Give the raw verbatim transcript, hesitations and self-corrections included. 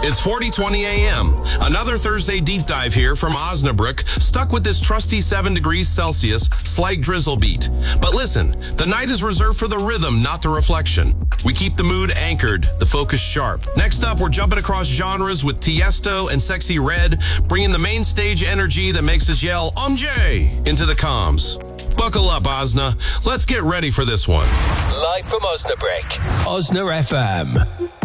It's forty twenty a.m. Another Thursday deep dive here from Osnabrück, stuck with this trusty seven degrees Celsius, slight drizzle beat. But listen, the night is reserved for the rhythm, not the reflection. We keep the mood anchored, the focus sharp. Next up, we're jumping across genres with Tiesto and Sexy Red, bringing the main stage energy that makes us yell, "O M J!" into the comms. Buckle up, Osna. Let's get ready for this one. Live from Osnabrück, Osna F M.